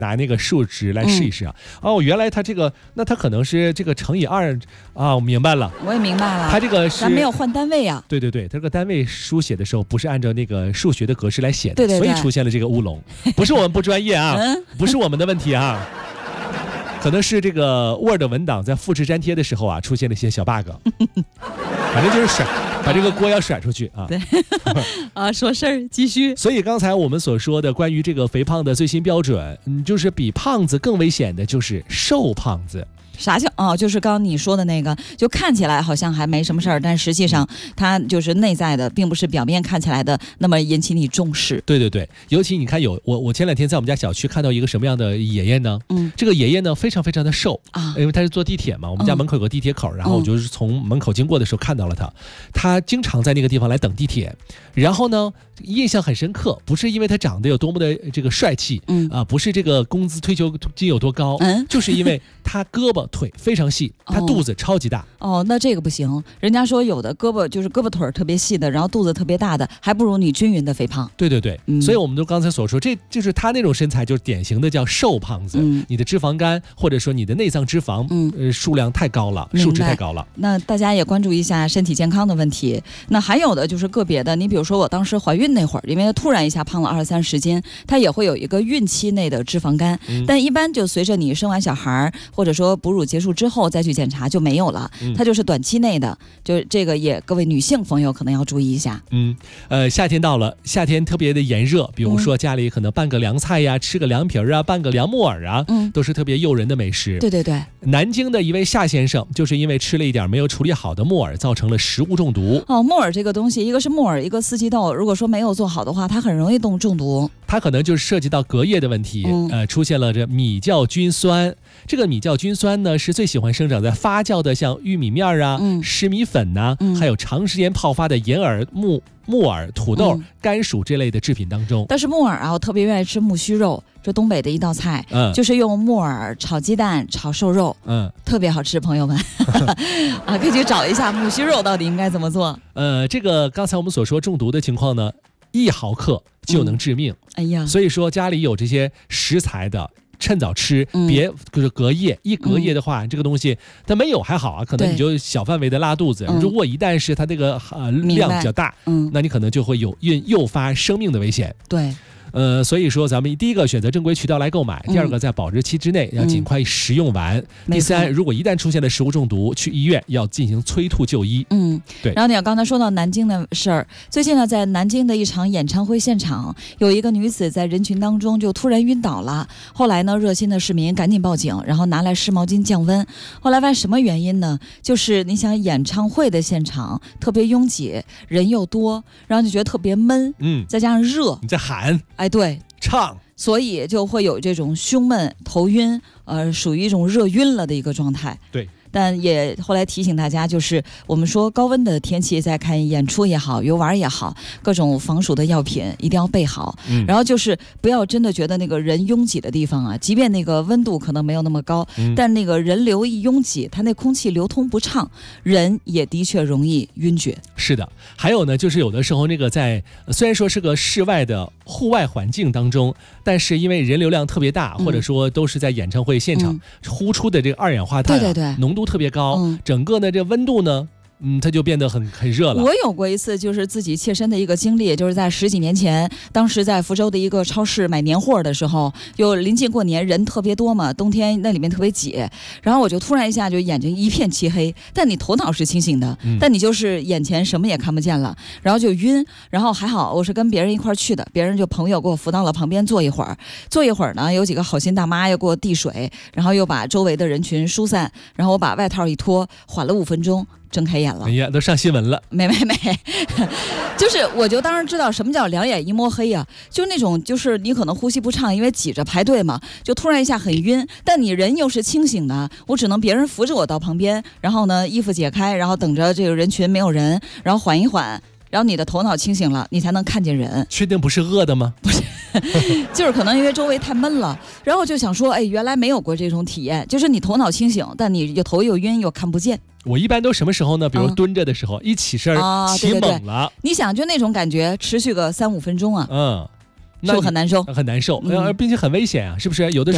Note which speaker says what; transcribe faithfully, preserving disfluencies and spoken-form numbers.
Speaker 1: 拿那个数值来试一试啊。嗯、哦，原来它这个，那它可能是这个乘以二啊，我明白了。
Speaker 2: 我也明白了。
Speaker 1: 它这个是
Speaker 2: 咱没有换单位啊。
Speaker 1: 对对对，它这个单位书写的时候不是按照那个数学的格式来写的，
Speaker 2: 对对对，
Speaker 1: 所以出现了这个乌龙。不是我们不专业啊，嗯、不是我们的问题啊。可能是这个 Word 文档在复制粘贴的时候啊，出现了一些小 bug， 反正就是甩，把这个锅要甩出去啊。
Speaker 2: 对，啊，说事儿继续。
Speaker 1: 所以刚才我们所说的关于这个肥胖的最新标准，嗯，就是比胖子更危险的就是瘦胖子。
Speaker 2: 啥叫哦？就是刚刚你说的那个，就看起来好像还没什么事儿，但实际上它就是内在的，并不是表面看起来的那么引起你重视。
Speaker 1: 对对对，尤其你看有我我前两天在我们家小区看到一个什么样的爷爷呢？嗯，这个爷爷呢非常非常的瘦啊，因为他是坐地铁嘛，我们家门口有个地铁口，嗯、然后我就是从门口经过的时候看到了他，他经常在那个地方来等地铁，然后呢印象很深刻，不是因为他长得有多么的这个帅气，嗯啊，不是这个工资退休金有多高，嗯，就是因为他胳膊腿非常细，他肚子超级大。
Speaker 2: 哦，哦那这个不行。人家说有的胳膊就是胳膊腿特别细的，然后肚子特别大的，还不如你均匀的肥胖。
Speaker 1: 对对对，嗯、所以我们都刚才所说，这就是他那种身材，就是典型的叫瘦胖子。嗯、你的脂肪肝或者说你的内脏脂肪，嗯、呃，数量太高了，数值太高了。
Speaker 2: 那大家也关注一下身体健康的问题。那还有的就是个别的，你比如说我当时怀孕那会儿，因为突然一下胖了二三十斤，它也会有一个孕期内的脂肪肝，嗯、但一般就随着你生完小孩或者说哺乳结束之后再去检查就没有了，嗯、它就是短期内的，就这个也各位女性朋友可能要注意一下。
Speaker 1: 嗯，呃，夏天到了，夏天特别的炎热，比如说家里可能拌个凉菜呀，吃个凉皮啊，拌个凉木耳啊，嗯、都是特别诱人的美食。
Speaker 2: 对对对，
Speaker 1: 南京的一位夏先生就是因为吃了一点没有处理好的木耳，造成了食物中毒。
Speaker 2: 哦，木耳这个东西，一个是木耳，一个四季豆，如果说没有做好的话，它很容易中中毒。
Speaker 1: 它可能就是涉及到隔夜的问题，嗯、呃，出现了这米酵菌酸。这个米酵菌酸呢，是最喜欢生长在发酵的像玉米面啊、嗯、湿米粉呐、啊，嗯、还有长时间泡发的银耳、木木耳、土豆、嗯、甘薯这类的制品当中。
Speaker 2: 但是木耳啊，我特别愿意吃木须肉，这东北的一道菜，嗯，就是用木耳炒鸡蛋、炒瘦肉，嗯，特别好吃，朋友们啊，可以去找一下木须肉到底应该怎么做。
Speaker 1: 呃，这个刚才我们所说中毒的情况呢，一毫克就能致命。嗯、哎呀，所以说家里有这些食材的，趁早吃，别就是隔夜，一隔夜的话，嗯、这个东西它没有还好啊，可能你就小范围的拉肚子。如果一旦是它这个呃量比较大，嗯，那你可能就会有诱诱发生命的危险。
Speaker 2: 对。
Speaker 1: 呃，所以说咱们第一个选择正规渠道来购买，第二个在保质期之内要尽快食用完。嗯、第三，如果一旦出现了食物中毒，去医院要进行催吐就医。嗯，对。
Speaker 2: 然后你刚才说到南京的事儿，最近呢，在南京的一场演唱会现场，有一个女子在人群当中就突然晕倒了。后来呢，热心的市民赶紧报警，然后拿来湿毛巾降温。后来发现什么原因呢？就是你想演唱会的现场特别拥挤，人又多，然后就觉得特别闷，嗯，再加上热，
Speaker 1: 你在喊。
Speaker 2: 哎，对，
Speaker 1: 唱，
Speaker 2: 所以就会有这种胸闷、头晕，呃，属于一种热晕了的一个状态。
Speaker 1: 对。
Speaker 2: 但也后来提醒大家，就是我们说高温的天气在看演出也好，游玩也好，各种防暑的药品一定要备好。嗯、然后就是不要真的觉得那个人拥挤的地方啊，即便那个温度可能没有那么高，嗯、但那个人流一拥挤，它那空气流通不畅，人也的确容易晕厥。
Speaker 1: 是的，还有呢，就是有的时候那个在虽然说是个室外的户外环境当中，但是因为人流量特别大，嗯、或者说都是在演唱会现场、嗯、呼出的这个二氧化碳、啊，
Speaker 2: 对对对，
Speaker 1: 浓度特别高，嗯、整个呢这温度呢，嗯，它就变得很很热了。
Speaker 2: 我有过一次就是自己切身的一个经历，就是在十几年前，当时在福州的一个超市买年货的时候，就临近过年，人特别多嘛，冬天那里面特别挤，然后我就突然一下就眼睛一片漆黑，但你头脑是清醒的，嗯、但你就是眼前什么也看不见了，然后就晕，然后还好我是跟别人一块去的，别人就朋友给我扶到了旁边坐一会儿，坐一会儿呢，有几个好心大妈又给我递水，然后又把周围的人群疏散，然后我把外套一脱，缓了五分钟。睁开眼了，
Speaker 1: 哎呀，都上新闻了。
Speaker 2: 没没没，就是我就当时知道什么叫两眼一摸黑呀、啊，就那种就是你可能呼吸不畅，因为挤着排队嘛，就突然一下很晕，但你人又是清醒的，我只能别人扶着我到旁边，然后呢衣服解开，然后等着这个人群没有人，然后缓一缓，然后你的头脑清醒了，你才能看见人。
Speaker 1: 确定不是饿的吗？
Speaker 2: 不是。就是可能因为周围太闷了，然后就想说，哎，原来没有过这种体验，就是你头脑清醒，但你又头又晕又看不见。
Speaker 1: 我一般都什么时候呢？比如蹲着的时候，嗯、一起身
Speaker 2: 啊，
Speaker 1: 起猛了、
Speaker 2: 对对对，你想就那种感觉持续个三五分钟啊，嗯，是不是很难受？
Speaker 1: 很难受，嗯、并且很危险啊，是不是？有的时候。